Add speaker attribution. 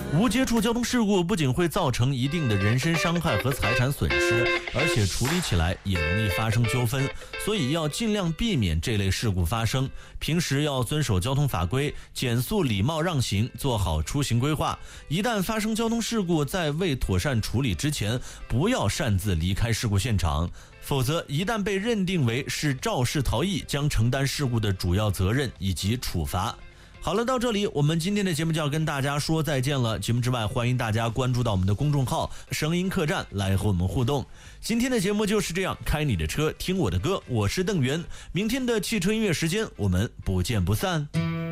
Speaker 1: 无接触交通事故不仅会造成一定的人身伤害和财产损失，而且处理起来也容易发生纠纷，所以要尽量避免这类事故发生。平时要遵守交通法规，减速礼貌让行，做好出行规划。一旦发生交通事故，在未妥善处理之前，不要擅自离开事故现场，否则一旦被认定为是肇事逃逸，将承担事故的主要责任以及处罚。好了，到这里我们今天的节目就要跟大家说再见了。节目之外，欢迎大家关注到我们的公众号声音客栈来和我们互动。今天的节目就是这样，开你的车听我的歌，我是邓源。明天的汽车音乐时间我们不见不散。